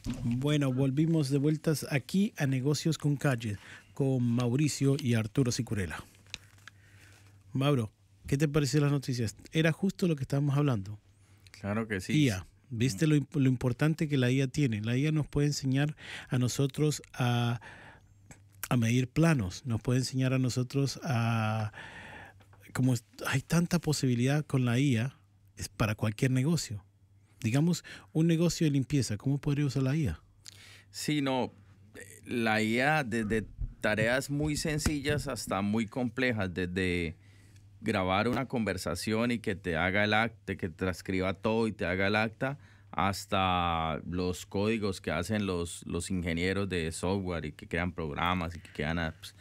Bueno, volvimos de vueltas aquí a Negocios con Calle con Mauricio y Arturo Sicurela. Mauro, ¿qué te pareció las noticias? Era justo lo que estábamos hablando. Claro que sí. IA, ¿viste lo importante que la IA tiene? La IA nos puede enseñar a nosotros a medir planos, nos puede enseñar a nosotros a... Como hay tanta posibilidad con la IA, es para cualquier negocio. Digamos, un negocio de limpieza, ¿cómo podría usar la IA? Sí, no, la IA desde tareas muy sencillas hasta muy complejas, desde grabar una conversación y que te haga el acta, que transcriba todo y te haga el acta, hasta los códigos que hacen los ingenieros de software y que crean programas y que crean apps.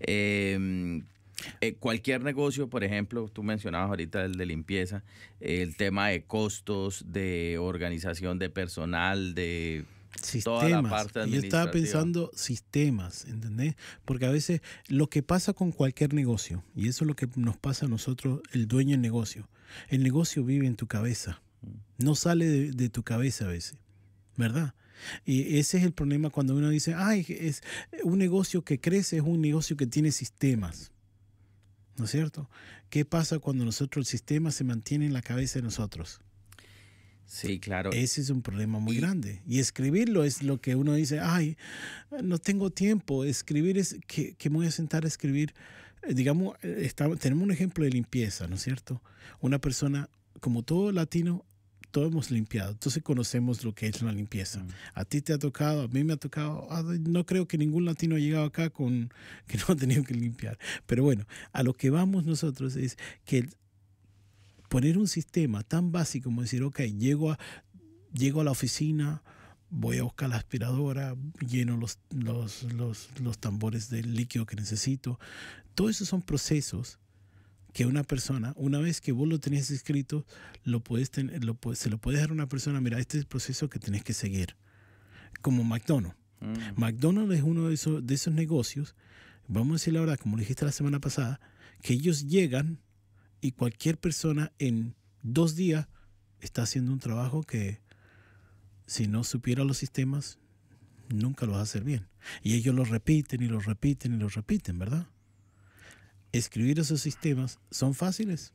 Cualquier negocio, por ejemplo, tú mencionabas ahorita el de limpieza, el tema de costos, de organización de personal, de toda la Sistemas. parte Yo estaba administrativa. pensando sistemas, ¿entendés? Porque a veces lo que pasa con cualquier negocio, y eso es lo que nos pasa a nosotros, el dueño del negocio, el negocio vive en tu cabeza, no sale de tu cabeza a veces, ¿verdad? Y ese es el problema cuando uno dice, ay, es un negocio que crece, es un negocio que tiene sistemas, ¿no es cierto? ¿Qué pasa cuando nosotros el sistema se mantiene en la cabeza de nosotros? Sí, claro. Ese es un problema muy Y grande. Y escribirlo es lo que uno dice, ay, no tengo tiempo. Escribir es que me voy a sentar a escribir. Digamos, tenemos un ejemplo de limpieza, ¿no es cierto? Una persona, como todo latino, todos hemos limpiado. Entonces conocemos lo que es la limpieza. A ti te ha tocado, a mí me ha tocado. No creo que ningún latino ha llegado acá con que no ha tenido que limpiar. Pero bueno, a lo que vamos nosotros es que poner un sistema tan básico como decir, ok, llego a la oficina, voy a buscar la aspiradora, lleno los tambores del líquido que necesito. Todos esos son procesos que una persona, una vez que vos lo tenés escrito, se lo puedes dar a una persona, mira, este es el proceso que tenés que seguir. Como McDonald's. McDonald's es uno de esos negocios, vamos a decir la verdad, como lo dijiste la semana pasada, que ellos llegan y cualquier persona en 2 días está haciendo un trabajo que si no supiera los sistemas, nunca lo va a hacer bien. Y ellos lo repiten y lo repiten y lo repiten, ¿verdad? Escribir esos sistemas son fáciles.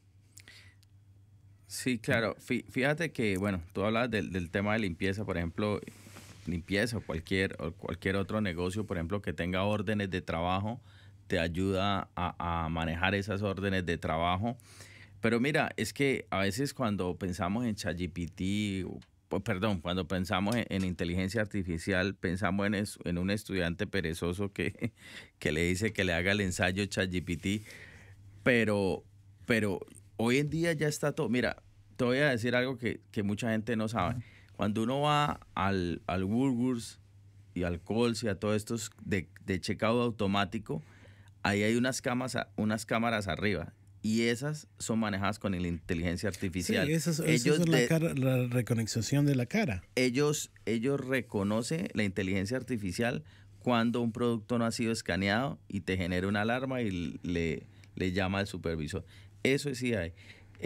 sí, claro. Fíjate que, bueno, tú hablas del tema de limpieza, por ejemplo, limpieza o cualquier otro negocio, por ejemplo, que tenga órdenes de trabajo, te ayuda a manejar esas órdenes de trabajo. Pero mira, es que a veces cuando pensamos en ChatGPT, perdón, cuando pensamos en inteligencia artificial, pensamos en un estudiante perezoso que le dice que le haga el ensayo ChatGPT, pero, pero hoy en día ya está todo. Mira, te voy a decir algo que mucha gente no sabe. Cuando uno va al Woolworths y al Coles y a todos estos de checkout automático, ahí hay unas cámaras arriba y esas son manejadas con la inteligencia Sí, artificial. esas son la reconexión de la cara. Ellos reconocen la inteligencia artificial cuando un producto no ha sido escaneado y te genera una alarma y le llama al supervisor. Eso sí hay.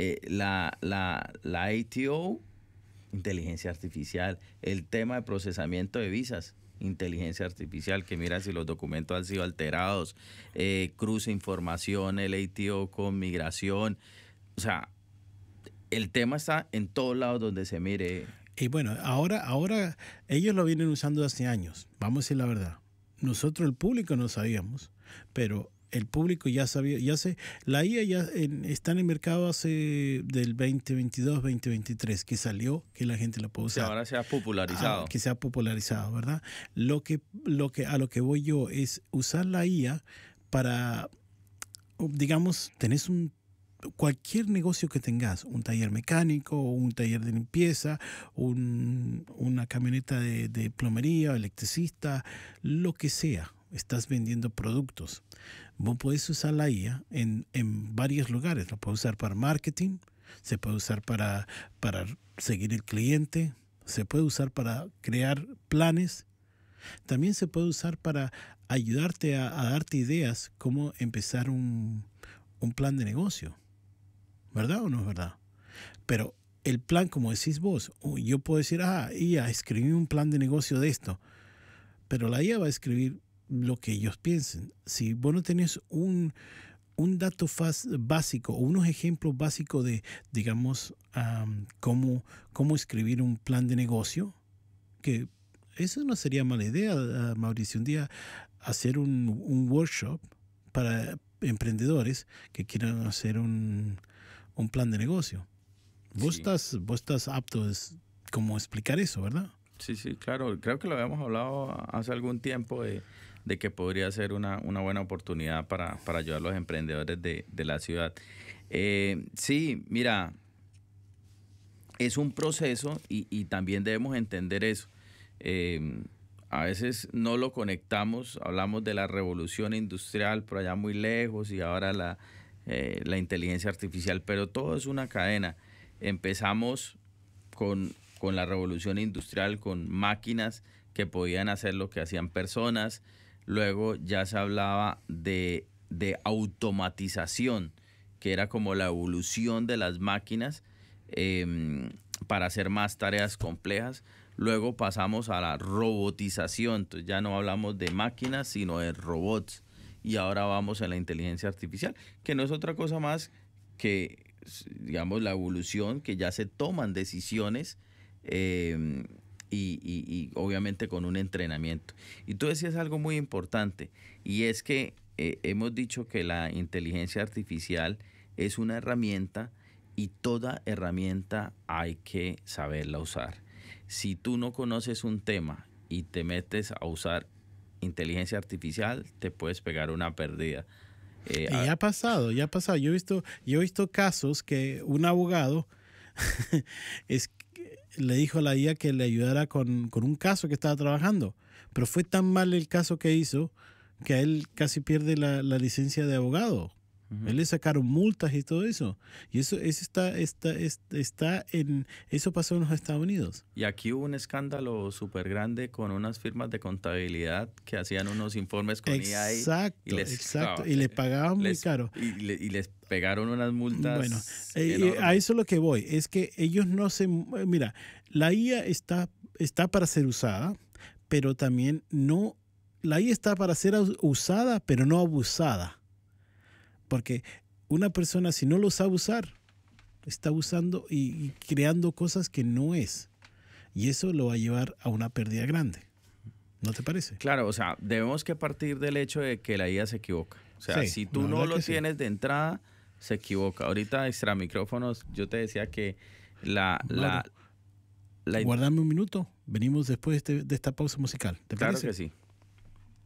La ATO, inteligencia artificial. El tema de procesamiento de visas, inteligencia artificial, que mira si los documentos han sido alterados, cruza información, el ATO con migración. O sea, el tema está en todos lados donde se mire. Y bueno, ahora ellos lo vienen usando hace años, vamos a decir la verdad. Nosotros el público no sabíamos, pero el público ya sabía, la IA ya está en el mercado hace del 2022-2023, que salió, que la gente lo puede O sea, usar. ahora se ha popularizado. Que se ha popularizado, ¿verdad? A lo que voy yo es usar la IA para, digamos, tenés cualquier negocio que tengas, un taller mecánico, un taller de limpieza, una camioneta de plomería, electricista, lo que sea, estás vendiendo productos. Vos podés usar la IA en varios lugares. Lo puedes usar para marketing, se puede usar para seguir el cliente, se puede usar para crear planes, también se puede usar para ayudarte a darte ideas cómo empezar un plan de negocio. ¿Verdad o no es verdad? Pero el plan, como decís vos, yo puedo decir, IA, escribí un plan de negocio de esto, pero la IA va a escribir lo que ellos piensen. Si vos no tenés un dato básico o unos ejemplos básicos de, digamos, cómo escribir un plan de negocio, que eso no sería mala idea, Mauricio, un día hacer un workshop para emprendedores que quieran hacer un plan de negocio. Vos estás apto a cómo explicar eso, ¿verdad? Sí, claro. Creo que lo habíamos hablado hace algún tiempo de que podría ser una buena oportunidad para ayudar a los emprendedores de la ciudad. Sí, mira, es un proceso y también debemos entender eso. A veces no lo conectamos, hablamos de la revolución industrial por allá muy lejos y ahora la inteligencia artificial, pero todo es una cadena. Empezamos con la revolución industrial, con máquinas que podían hacer lo que hacían personas. Luego ya se hablaba de automatización, que era como la evolución de las máquinas para hacer más tareas complejas. Luego pasamos a la robotización, entonces ya no hablamos de máquinas, sino de robots. Y ahora vamos a la inteligencia artificial, que no es otra cosa más que, digamos, la evolución, que ya se toman decisiones y obviamente con un entrenamiento. Y tú decías algo muy importante, y es que hemos dicho que la inteligencia artificial es una herramienta y toda herramienta hay que saberla usar. Si tú no conoces un tema y te metes a usar inteligencia artificial, te puedes pegar una pérdida. Y ya ha pasado. Yo he visto casos que un abogado le dijo a la IA que le ayudara con un caso que estaba trabajando, pero fue tan mal el caso que hizo que a él casi pierde la licencia de abogado. Uh-huh. Él le sacaron multas y todo eso. Y eso pasó en los Estados Unidos. Y aquí hubo un escándalo súper grande con unas firmas de contabilidad que hacían unos informes con IA. Exacto. Y les pagaban muy caro. Y les pegaron unas multas. Bueno, a eso es lo que voy. Es que ellos no se... Mira, la IA está para ser usada, pero también no... La IA está para ser usada, pero no abusada. Porque una persona, si no lo sabe usar, está usando y creando cosas que no es. Y eso lo va a llevar a una pérdida grande. ¿No te parece? Claro, o sea, debemos que partir del hecho de que la IA se equivoca. O sea, si tú no lo tienes de entrada, se equivoca. Ahorita, extra micrófonos, yo te decía que Guardame un minuto. Venimos después de esta pausa musical. ¿Te parece? Claro que sí.